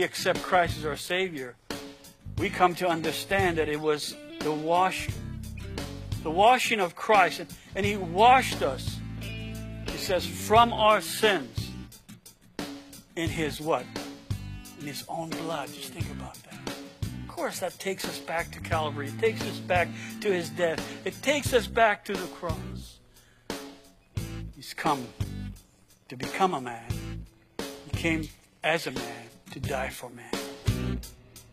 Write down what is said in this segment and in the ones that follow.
accept Christ as our Savior, we come to understand that it was the washing of Christ. And He washed us, it says, from our sins in His what? In His own blood. Just think about that. Of course, that takes us back to Calvary. It takes us back to His death. It takes us back to the cross. He's come to become a man. He came as a man to die for man.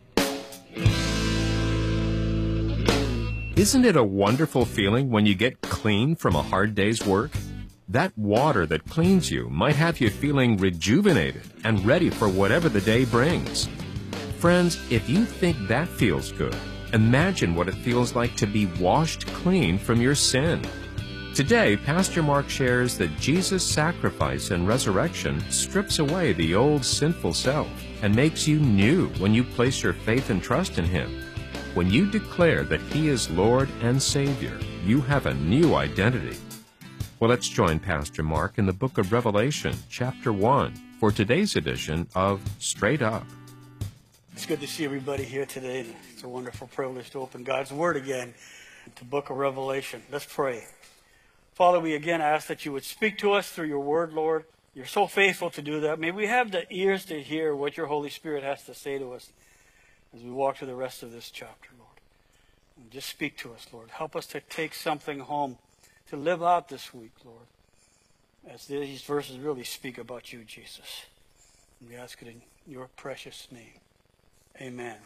Isn't it a wonderful feeling when you get clean from a hard day's work? That water that cleans you might have you feeling rejuvenated and ready for whatever the day brings. Friends, if you think that feels good, imagine what it feels like to be washed clean from your sin. Today, Pastor Mark shares that Jesus' sacrifice and resurrection strips away the old sinful self and makes you new when you place your faith and trust in Him. When you declare that He is Lord and Savior, you have a new identity. Well, let's join Pastor Mark in the book of Revelation, chapter 1, for today's edition of Straight Up. It's good to see everybody here today. It's a wonderful privilege to open God's Word again, the book of Revelation. Let's pray. Father, we again ask that you would speak to us through your Word, Lord. You're so faithful to do that. May we have the ears to hear what your Holy Spirit has to say to us as we walk through the rest of this chapter, Lord. And just speak to us, Lord. Help us to take something home to live out this week, Lord, as these verses really speak about you, Jesus. And we ask it in your precious name. Amen.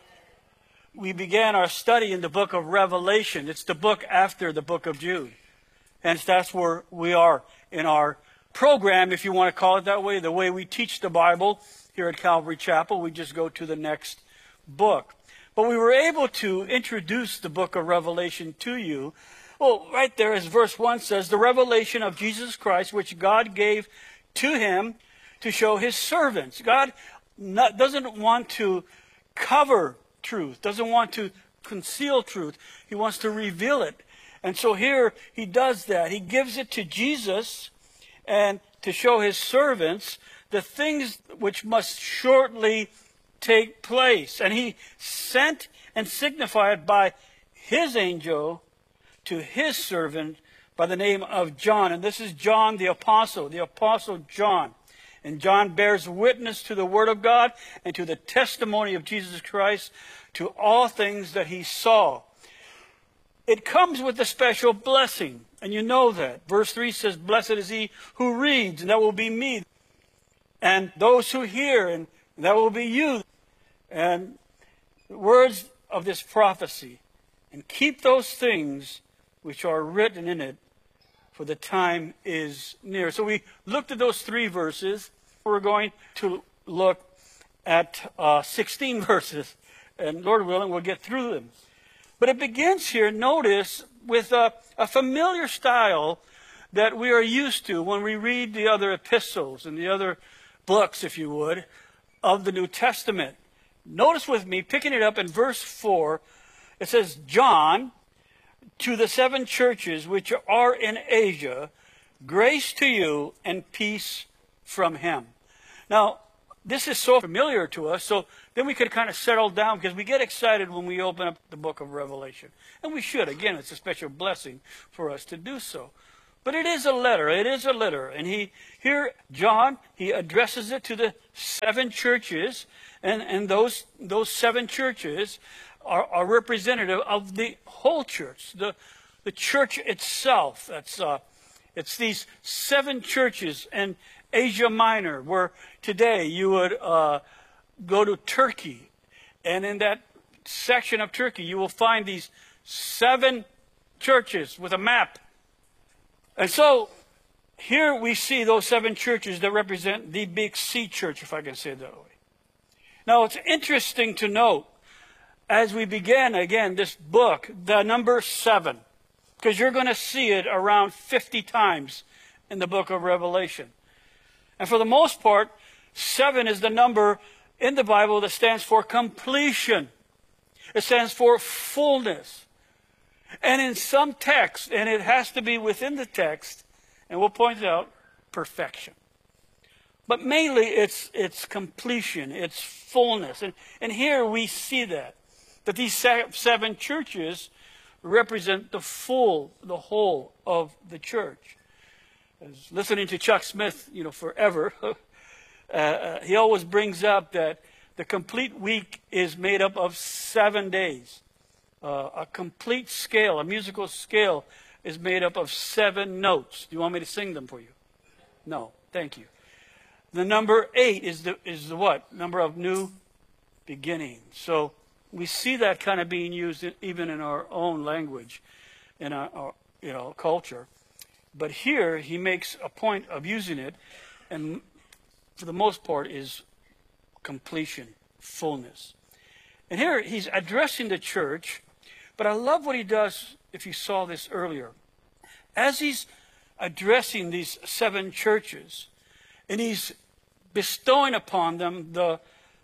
We began our study in the book of Revelation. It's the book after the book of Jude. Hence, that's where we are in our program, if you want to call it that way, the way we teach the Bible here at Calvary Chapel. We just go to the next book. But we were able to introduce the book of Revelation to you. Well, right there, as verse 1 says, the revelation of Jesus Christ, which God gave to Him to show His servants. God doesn't want to cover truth, doesn't want to conceal truth. He wants to reveal it. And so here He does that. He gives it to Jesus and to show His servants the things which must shortly take place. And He sent and signified by His angel to His servant by the name of John. And this is John the Apostle John. And John bears witness to the Word of God and to the testimony of Jesus Christ, to all things that he saw. It comes with a special blessing, and you know that. Verse 3 says, blessed is he who reads, and that will be me. And those who hear, and that will be you. And the words of this prophecy, and keep those things which are written in it, for the time is near. So we looked at those 3 verses. We're going to look at 16 verses, and Lord willing, we'll get through them. But it begins here, notice, with a familiar style that we are used to when we read the other epistles and the other books, if you would, of the New Testament. Notice with me, picking it up in verse 4, it says, John, to the 7 churches which are in Asia, grace to you and peace from him. Now, this is so familiar to us, so then we could kind of settle down, because we get excited when we open up the book of Revelation. And we should. Again, it's a special blessing for us to do so. But it is a letter. It is a letter. And here, John, he addresses it to the 7 churches. And those 7 churches are representative of the whole church, the church itself. It's these 7 churches in Asia Minor, where today you would go to Turkey, and in that section of Turkey you will find these 7 churches with a map. And so here we see those 7 churches that represent the Big C church, if I can say it that way. Now it's interesting to note, as we begin again this book, the number 7, because you're going to see it around 50 times in the book of Revelation. And for the most part, 7 is the number in the Bible that stands for completion. It stands for fullness. And in some texts, and it has to be within the text, and we'll point it out, perfection. But mainly it's completion, it's fullness. And here we see that these 7 churches represent the whole of the church. As listening to Chuck Smith, forever, he always brings up that the complete week is made up of 7 days. A complete scale, a musical scale, is made up of 7 notes. Do you want me to sing them for you? No, thank you. The number 8 is the what? Number of new beginnings. So we see that kind of being used even in our own language, in our culture. But here he makes a point of using it, and for the most part is completion, fullness. And here he's addressing the church, but I love what he does, if you saw this earlier. As he's addressing these 7 churches, and he's bestowing upon them the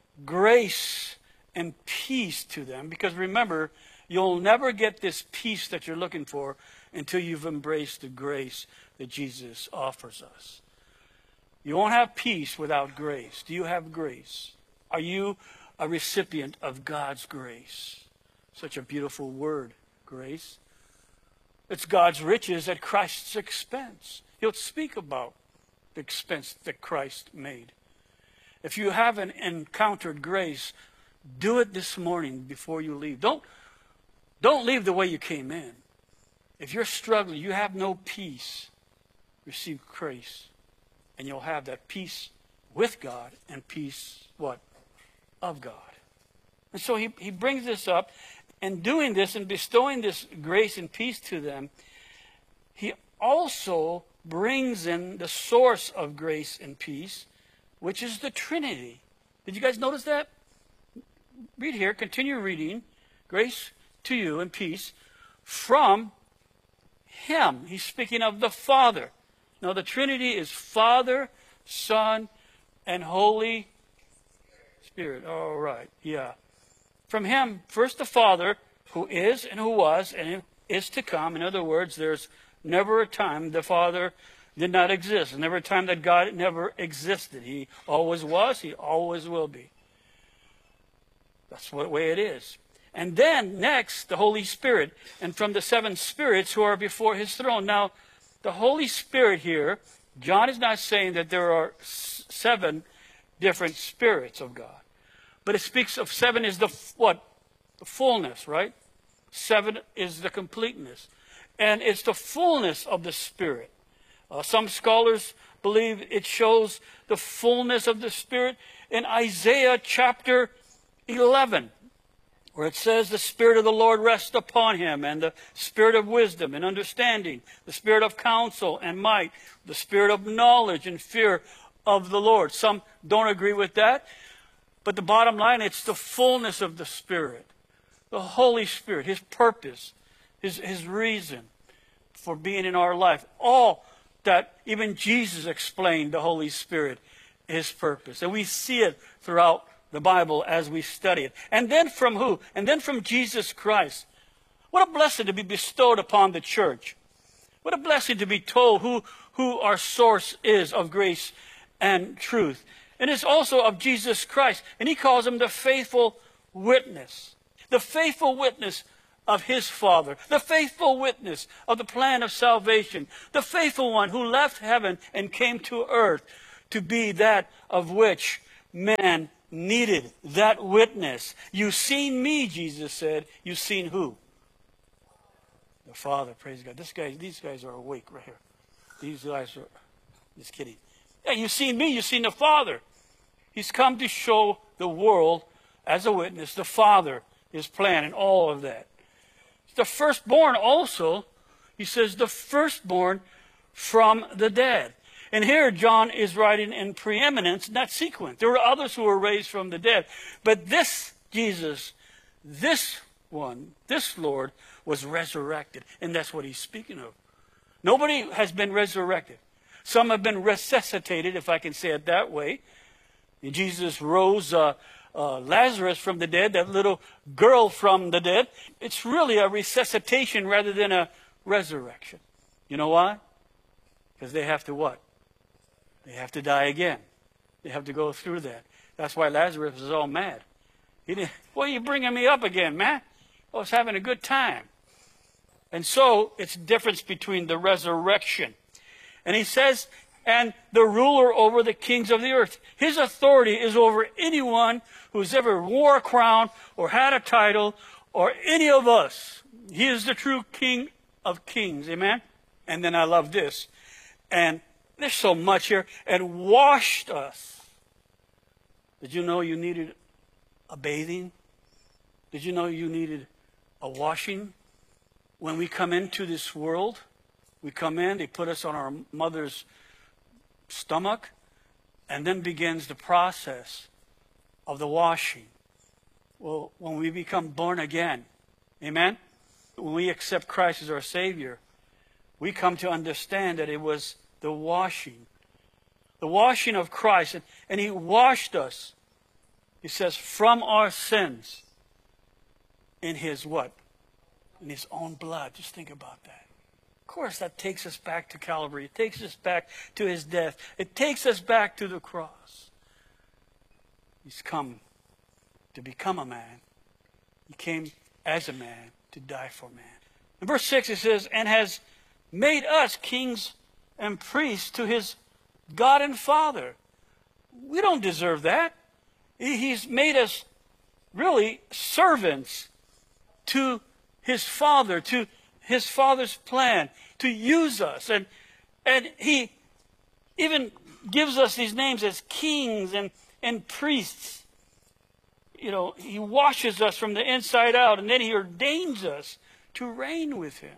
grace and peace to them. Because remember, you'll never get this peace that you're looking for until you've embraced the grace that Jesus offers us. You won't have peace without grace. Do you have grace? Are you a recipient of God's grace? Such a beautiful word, grace. It's God's riches at Christ's expense. He'll speak about the expense that Christ made. If you haven't encountered grace, do it this morning before you leave. Don't leave the way you came in. If you're struggling, you have no peace, receive grace, and you'll have that peace with God and peace, what? Of God. And so he brings this up, and doing this and bestowing this grace and peace to them, he also brings in the source of grace and peace, which is the Trinity. Did you guys notice that? Read here, continue reading. Grace to you and peace from him. He's speaking of the Father. Now the Trinity is Father, Son, and Holy Spirit. All right, yeah. From him, first the Father, who is and who was and is to come. In other words, there's never a time the Father did not exist. Never a time that God never existed. He always was. He always will be. That's the way it is. And then next, the Holy Spirit. And from the 7 spirits who are before his throne. Now, the Holy Spirit here, John is not saying that there are 7 different spirits of God. But it speaks of 7 is the what? The fullness, right? 7 is the completeness. And it's the fullness of the Spirit. Some scholars believe it shows the fullness of the Spirit in Isaiah chapter 11, where it says the Spirit of the Lord rests upon him, and the Spirit of wisdom and understanding, the Spirit of counsel and might, the Spirit of knowledge and fear of the Lord. Some don't agree with that, but the bottom line, it's the fullness of the Spirit, the Holy Spirit, his purpose, his reason for being in our life. All that even Jesus explained the Holy Spirit, his purpose. And we see it throughout the Bible as we study it. And then from who? And then from Jesus Christ. What a blessing to be bestowed upon the church. What a blessing to be told who our source is of grace and truth. And it's also of Jesus Christ. And he calls him the faithful witness. The faithful witness of his Father. The faithful witness of the plan of salvation. The faithful one who left heaven and came to earth to be that of which man needed, that witness. You've seen me, Jesus said. You've seen who? The Father, praise God. These guys are awake right here. These guys are, just kidding. Yeah, you've seen me, you've seen the Father. He's come to show the world as a witness, the Father, his plan, and all of that. The firstborn also, he says, the firstborn from the dead. And here John is writing in preeminence, not sequence. There were others who were raised from the dead. But this Jesus, this one, this Lord, was resurrected. And that's what he's speaking of. Nobody has been resurrected. Some have been resuscitated, if I can say it that way. And Jesus rose Lazarus from the dead, that little girl from the dead. It's really a resuscitation rather than a resurrection. You know why? Because they have to what? They have to die again. You have to go through that. That's why Lazarus was all mad. He didn't, why are you bringing me up again, man? I was having a good time. And so it's difference between the resurrection. And he says, and the ruler over the kings of the earth. His authority is over anyone who's ever wore a crown or had a title or any of us. He is the true King of kings. Amen? And then I love this. And there's so much here. And washed us. Did you know you needed a bathing? Did you know you needed a washing? When we come into this world, we come in, they put us on our mother's stomach, and then begins the process of the washing. Well, when we become born again, amen? When we accept Christ as our Savior, we come to understand that it was the washing of Christ. And He washed us, He says, from our sins in His what? In His own blood. Just think about that. Of course, that takes us back to Calvary. It takes us back to His death. It takes us back to the cross. He's come to become a man. He came as a man to die for man. In verse 6 it says, and has made us kings and priests to His God and Father. We don't deserve that. He's made us really servants to His Father, to His Father's plan, to use us. And He even gives us these names as kings and priests. You know, He washes us from the inside out, and then He ordains us to reign with Him,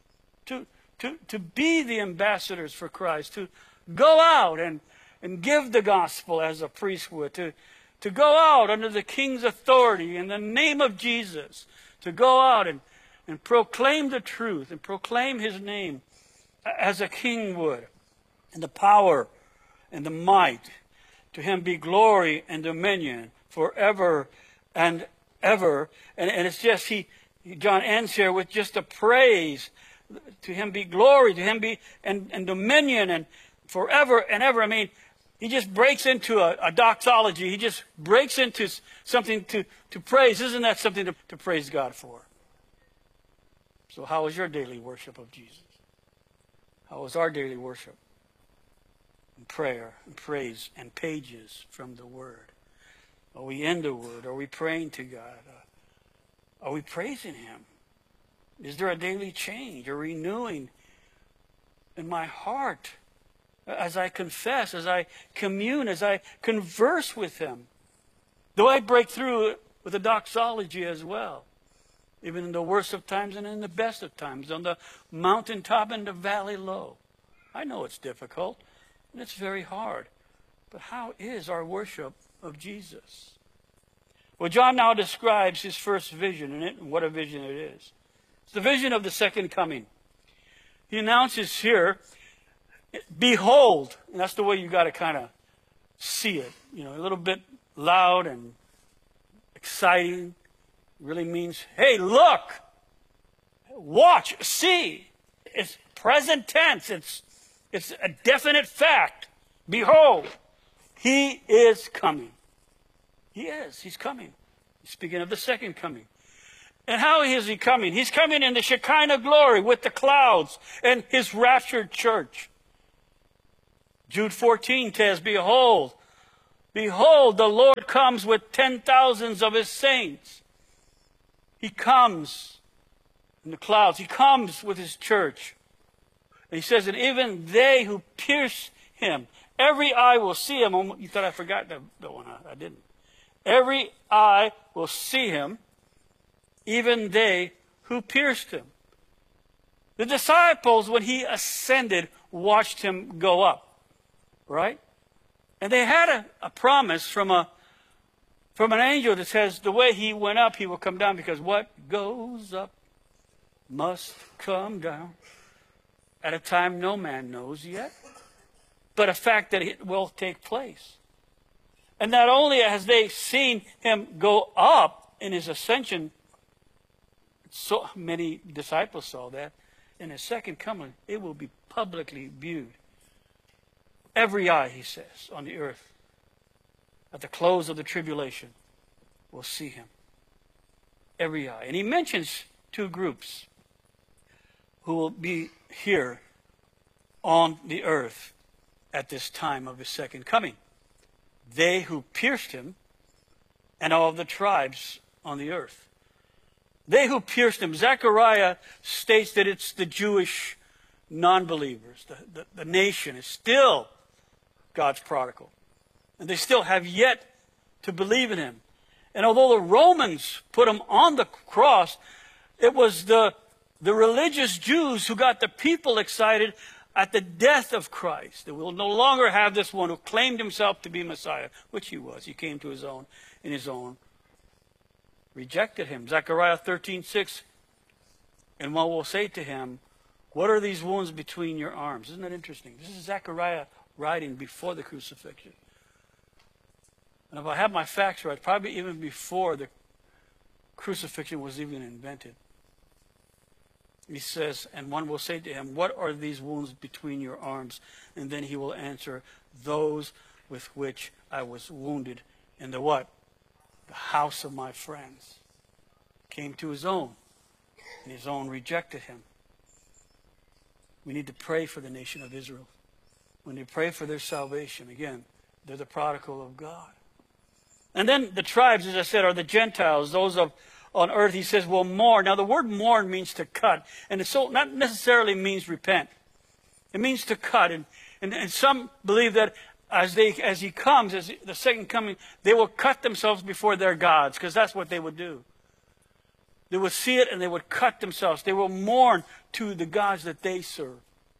to be the ambassadors for Christ, to go out and give the gospel as a priest would, to go out under the King's authority in the name of Jesus, to go out and proclaim the truth and proclaim His name as a king would, and the power and the might. To Him be glory and dominion forever and ever. And it's just, John ends here with just a praise. To Him be glory, to Him be and dominion and forever and ever. I mean, he just breaks into a doxology. He just breaks into something to praise. Isn't that something to praise God for? So how is your daily worship of Jesus? How is our daily worship? And prayer and praise and pages from the Word. Are we in the Word? Are we praying to God? Are we praising Him? Is there a daily change, a renewing in my heart as I confess, as I commune, as I converse with Him? Do I break through with a doxology as well? Even in the worst of times and in the best of times, on the mountaintop and the valley low. I know it's difficult and it's very hard. But how is our worship of Jesus? Well, John now describes his first vision in it, and what a vision it is. It's the vision of the second coming. He announces here, behold, and that's the way you got to kind of see it. You know, a little bit loud and exciting. Really means, hey, look, watch, see. It's present tense. It's a definite fact. Behold, He is coming. He is. He's coming. He's speaking of the second coming. And how is He coming? He's coming in the Shekinah glory with the clouds and His raptured church. Jude 14 says, behold, behold, the Lord comes with 10,000s of His saints. He comes in the clouds. He comes with His church. And He says, and even they who pierce Him, every eye will see Him. Oh, you thought I forgot that one. I didn't. Every eye will see Him, even they who pierced Him. The disciples, when He ascended, watched Him go up. Right? And they had a promise from an angel that says the way He went up, He will come down, because what goes up must come down at a time no man knows yet, but a fact that it will take place. And not only has they seen Him go up in His ascension, so many disciples saw that, in His second coming, it will be publicly viewed. Every eye, He says, on the earth at the close of the tribulation will see him. Every eye. And he mentions two groups who will be here on the earth at this time of his second coming. They who pierced him and all of the tribes on the earth. They who pierced him. Zechariah states that it's the Jewish non-believers. The nation is still God's prodigal. And they still have yet to believe in him. And although the Romans put him on the cross, it was the religious Jews who got the people excited at the death of Christ. That we'll no longer have this one who claimed himself to be Messiah, which he was. He came to his own, and his own rejected him. Zechariah 13:6, and one will say to him, what are these wounds between your arms? Isn't that interesting? This is Zechariah writing before the crucifixion. And if I have my facts right, probably even before the crucifixion was even invented. He says, and one will say to him, what are these wounds between your arms? And then he will answer, those with which I was wounded in the what? The house of my friends. Came to his own, and his own rejected him. We need to pray for the nation of Israel. When they pray for their salvation, again, they're the prodigal of God. And then the tribes, as I said, are the Gentiles, those on earth, he says, will mourn. Now, the word mourn means to cut, and it so not necessarily means repent. It means to cut, and some believe that as he comes, as the second coming, they will cut themselves before their gods, because that's what they would do. They would see it and they would cut themselves. They will mourn to the gods that they serve.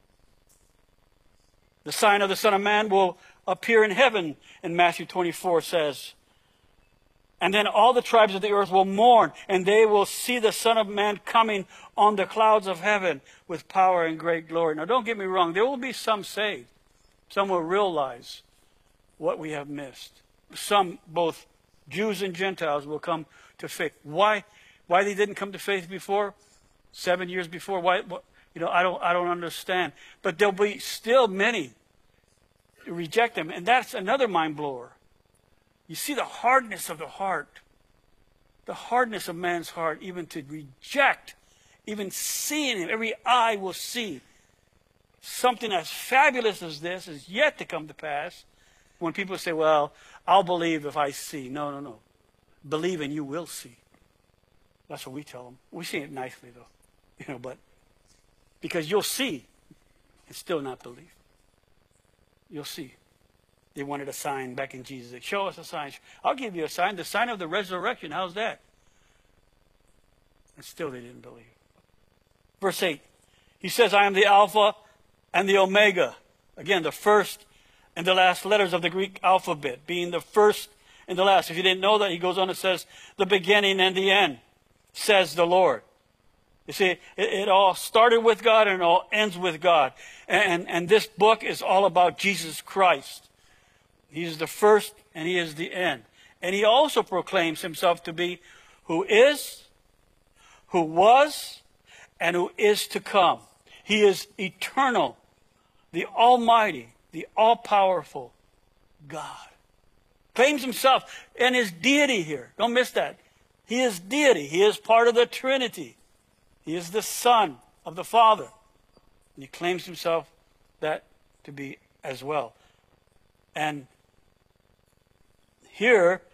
The sign of the Son of Man will appear in heaven, and Matthew 24 says. And then all the tribes of the earth will mourn, and they will see the Son of Man coming on the clouds of heaven with power and great glory. Now, don't get me wrong. There will be some saved. Some will realize what we have missed. Some, both Jews and Gentiles, will come to faith. Why they didn't come to faith before? 7 years before? Why? I don't understand. But there'll be still many who reject them, and that's another mind blower. You see the hardness of the heart, the hardness of man's heart, even to reject, even seeing him. Every eye will see. Something as fabulous as this is yet to come to pass. When people say, well, I'll believe if I see. No. Believe and you will see. That's what we tell them. We say it nicely, though. But because you'll see and still not believe. You'll see. They wanted a sign back in Jesus. They show us a sign. I'll give you a sign. The sign of the resurrection. How's that? And still they didn't believe. Verse 8. He says, I am the Alpha and the Omega. Again, the first and the last letters of the Greek alphabet, being the first and the last. If you didn't know that, he goes on and says, the beginning and the end, says the Lord. You see, it all started with God and it all ends with God. And this book is all about Jesus Christ. He is the first and he is the end. And he also proclaims himself to be who is, who was, and who is to come. He is eternal, the almighty, the all-powerful God. Claims himself and his deity here. Don't miss that. He is deity. He is part of the Trinity. He is the Son of the Father. And he claims himself that to be as well. And here